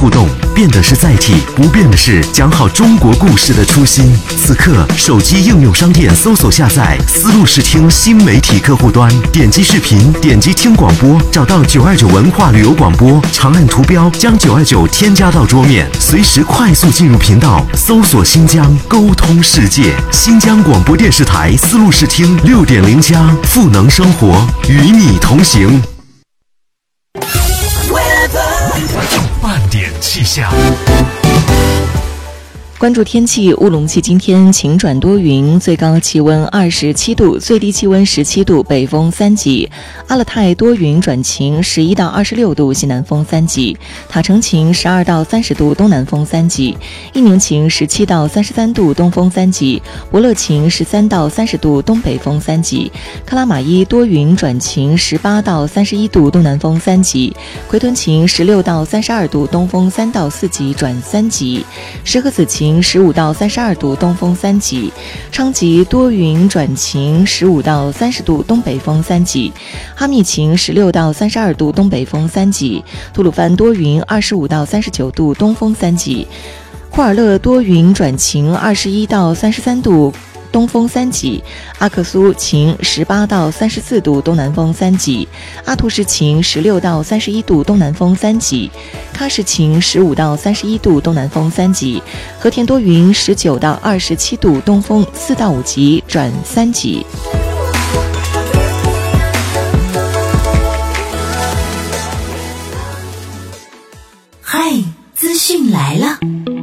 互动，变的是载体，不变的是讲好中国故事的初心。此刻，手机应用商店搜索下载丝路视听新媒体客户端，点击视频，点击听广播，找到929文化旅游广播，长按图标将929添加到桌面，随时快速进入频道，搜索新疆，沟通世界。新疆广播电视台丝路视听6.0加，赋能生活，与你同行。半点气象。 关注天气，乌鲁木齐今天晴转多云，最高气温27度，最低气温17度，北风3级。阿勒泰多云转晴，11到26度，西南风3级。塔城晴12到30度，东南风3级。伊宁晴17到33度，东风3级。博乐晴13到30度，东北风3级。克拉玛依多云转晴18到31度，东南风3级。奎屯晴16到32度，东风3到4级转3级。石河子晴15到32度，东风3级。昌吉多云转晴15到30度，东北风3级。哈密晴16到32度，东北风3级。吐鲁番多云25到39度，东风3级。库尔勒多云转晴21到33度，东风3级。阿克苏晴18到34度，东南风3级。阿图什晴16到31度，东南风3级。喀什晴15到31度，东南风3级。和田多云19到27度，东风4到5级转3级。 嗨，资讯来了。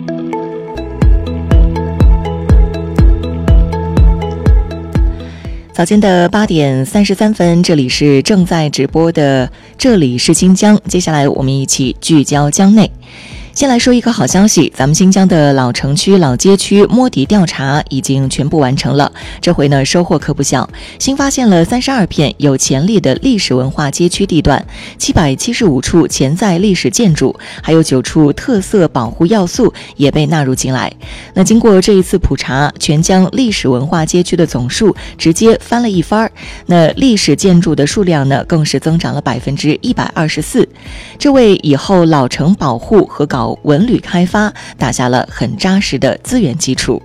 早间的8点33分，这里是正在直播的，这里是新疆。接下来我们一起聚焦疆内。先来说一个好消息，咱们新疆的老城区、老街区摸底调查已经全部完成了。这回呢，收获可不小，新发现了32片有潜力的历史文化街区地段，775处潜在历史建筑，还有9处特色保护要素也被纳入进来。那经过这一次普查，全疆历史文化街区的总数直接翻了一番，那历史建筑的数量呢，更是增长了124%，这为以后老城保护和搞文旅开发打下了很扎实的资源基础。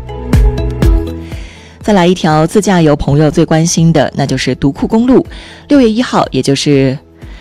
再来一条自驾游朋友最关心的，那就是独库公路，6月1号，也就是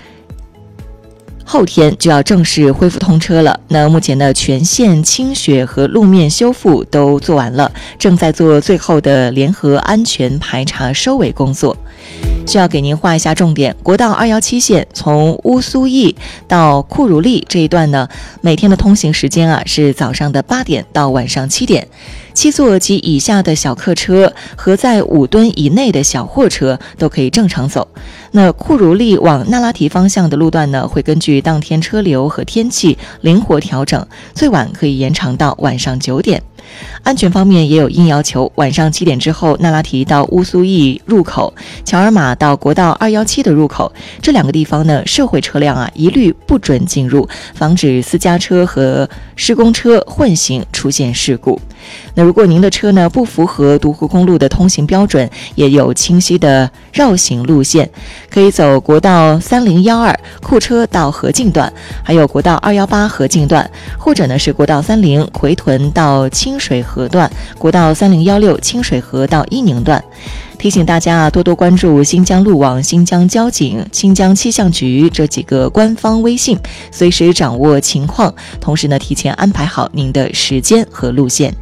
后天就要正式恢复通车了。那目前的全线清雪和路面修复都做完了，正在做最后的联合安全排查收尾工作。需要给您画一下重点，国道217线从乌苏驿到库汝利这一段呢，每天的通行时间啊是早上的8点到晚上7点，7座及以下的小客车和在5吨以内的小货车都可以正常走。那库汝利往那拉提方向的路段呢，会根据当天车流和天气灵活调整，最晚可以延长到晚上9点。安全方面也有硬要求，晚上7点之后，那拉提到乌苏驿入口、乔尔玛到国道217的入口，这2个地方呢，社会车辆啊一律不准进入，防止私家车和施工车混行出现事故。那如果您的车呢不符合独库公路的通行标准，也有清晰的绕行路线，可以走国道3012库车到河静段，还有国道218河静段，或者呢是国道30奎屯到清水河段，国道3016清水河到伊宁段。提醒大家多多关注新疆路网、新疆交警、新疆气象局这几个官方微信，随时掌握情况，同时呢提前安排好您的时间和路线。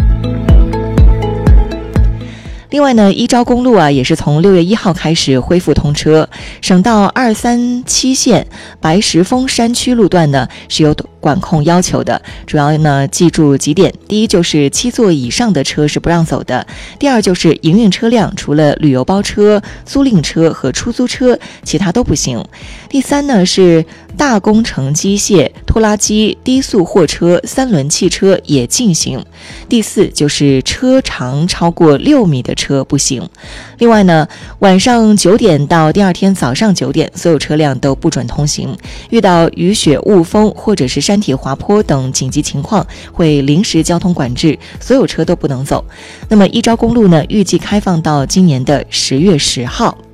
另外呢，伊昭公路啊，也是从6月1号开始恢复通车。省道237线白石峰山区路段呢是有管控要求的，主要呢记住几点：第一就是7座以上的车是不让走的；第二就是营运车辆除了旅游包车、租赁车和出租车，其他都不行；第三呢是大工程机械、拖拉机、低速货车、3轮汽车也禁行；第四就是车长超过6米的车不行。另外呢，晚上9点到第二天早上9点，所有车辆都不准通行。遇到雨雪、雾风或者是山体滑坡等紧急情况，会临时交通管制，所有车都不能走。那么伊昭公路呢，预计开放到今年的10月10号。